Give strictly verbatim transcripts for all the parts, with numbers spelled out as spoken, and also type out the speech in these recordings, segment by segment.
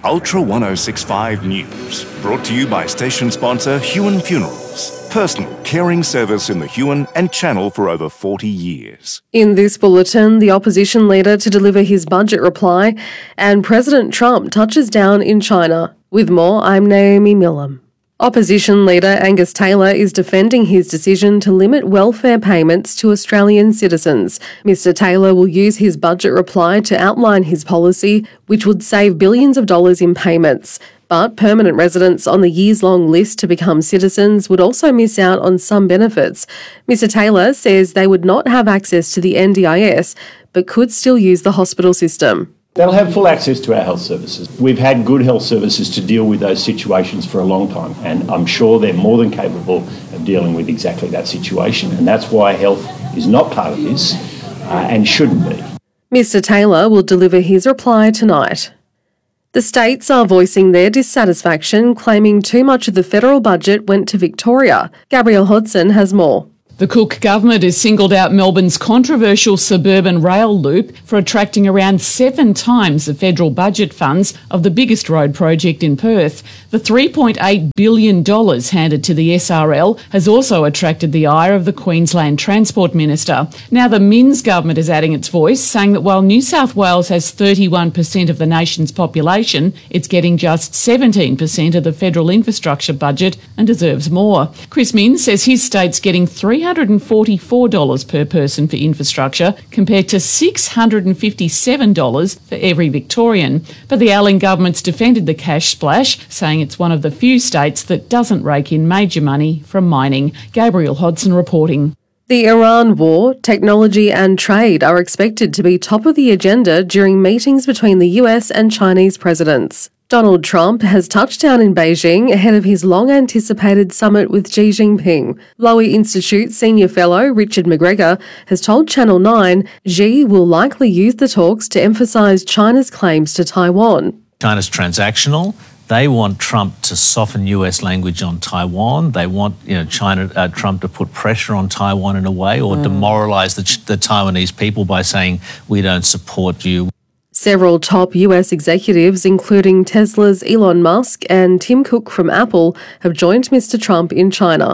Ultra ten sixty-five News, brought to you by station sponsor Huon Funerals, personal caring service in the Huon and Channel for over forty years. In this bulletin, the opposition leader to deliver his budget reply, and President Trump touches down in China. With more, I'm Naomi Millam. Opposition leader Angus Taylor is defending his decision to limit welfare payments to Australian citizens. Mr Taylor will use his budget reply to outline his policy, which would save billions of dollars in payments. But permanent residents on the years-long list to become citizens would also miss out on some benefits. Mr Taylor says they would not have access to the N D I S, but could still use the hospital system. They'll have full access to our health services. We've had good health services to deal with those situations for a long time, and I'm sure they're more than capable of dealing with exactly that situation, and that's why health is not part of this uh, and shouldn't be. Mr Taylor will deliver his reply tonight. The states are voicing their dissatisfaction, claiming too much of the federal budget went to Victoria. Gabrielle Hodson has more. The Cook government has singled out Melbourne's controversial suburban rail loop for attracting around seven times the federal budget funds of the biggest road project in Perth. The three point eight billion dollars handed to the S R L has also attracted the ire of the Queensland Transport Minister. Now the Minns government is adding its voice, saying that while New South Wales has thirty-one percent of the nation's population, it's getting just seventeen percent of the federal infrastructure budget and deserves more. Chris Minns says his state's getting three hundred forty-four dollars per person for infrastructure compared to six hundred fifty-seven dollars for every Victorian. But the Allen government's defended the cash splash, saying it's one of the few states that doesn't rake in major money from mining. Gabrielle Hodson reporting. The Iran war, technology and trade are expected to be top of the agenda during meetings between the U S and Chinese presidents. Donald Trump has touched down in Beijing ahead of his long-anticipated summit with Xi Jinping. Lowy Institute senior fellow Richard McGregor has told Channel nine Xi will likely use the talks to emphasise China's claims to Taiwan. China's transactional. They want Trump to soften U S language on Taiwan. They want, you know, China, uh, Trump to put pressure on Taiwan in a way, or mm. demoralise the, the Taiwanese people by saying we don't support you. Several top U S executives, including Tesla's Elon Musk and Tim Cook from Apple, have joined Mister Trump in China.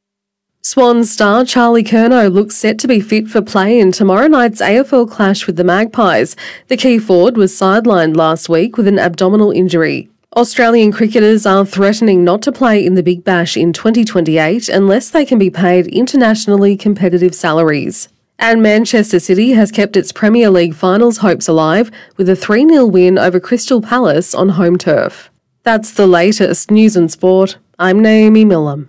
Swan star Charlie Curnow looks set to be fit for play in tomorrow night's A F L clash with the Magpies. The key forward was sidelined last week with an abdominal injury. Australian cricketers are threatening not to play in the Big Bash in twenty twenty-eight unless they can be paid internationally competitive salaries. And Manchester City has kept its Premier League finals hopes alive with a three nil win over Crystal Palace on home turf. That's the latest news and sport. I'm Naomi Millam.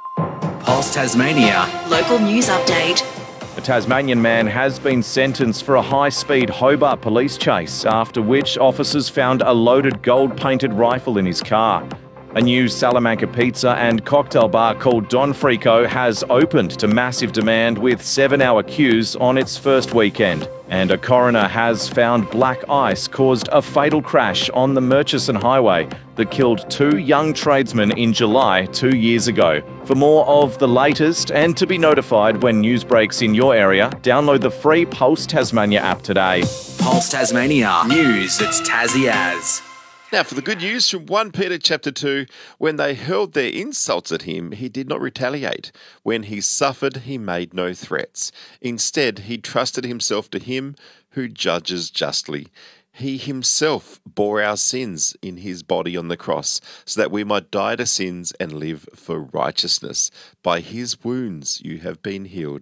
Pulse Tasmania. Local news update. A Tasmanian man has been sentenced for a high-speed Hobart police chase, after which officers found a loaded gold-painted rifle in his car. A new Salamanca pizza and cocktail bar called Don Frico has opened to massive demand with seven-hour queues on its first weekend. And a coroner has found black ice caused a fatal crash on the Murchison Highway that killed two young tradesmen in July two years ago. For more of the latest and to be notified when news breaks in your area, download the free Pulse Tasmania app today. Pulse Tasmania. News it's Tassie as. Now, for the good news from First Peter chapter two, when they hurled their insults at him, he did not retaliate. When he suffered, he made no threats. Instead, he trusted himself to him who judges justly. He himself bore our sins in his body on the cross, so that we might die to sins and live for righteousness. By his wounds you have been healed.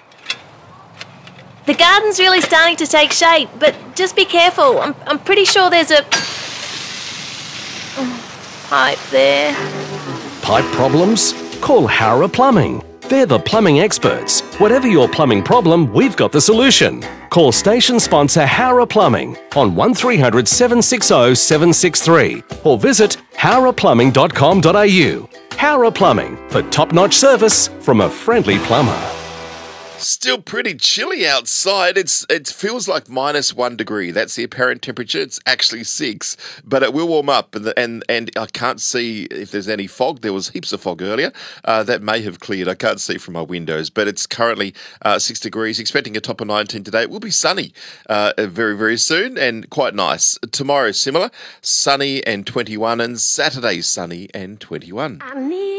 The garden's really starting to take shape, but just be careful. I'm, I'm pretty sure there's a pipe there. Pipe problems? Call Howrah Plumbing. They're the plumbing experts. Whatever your plumbing problem, we've got the solution. Call station sponsor Howrah Plumbing on one three hundred, seven six zero, seven six three or visit howrah plumbing dot com dot a u. Howrah Plumbing, for top-notch service from a friendly plumber. Still pretty chilly outside. It's It feels like minus one degree. That's the apparent temperature. It's actually six, but it will warm up. And the, and, and I can't see if there's any fog. There was heaps of fog earlier. Uh, that may have cleared. I can't see from my windows, but it's currently uh, six degrees. Expecting a top of nineteen today. It will be sunny uh, very, very soon and quite nice. Tomorrow, similar. Sunny and twenty-one, and Saturday, sunny and twenty-one. I need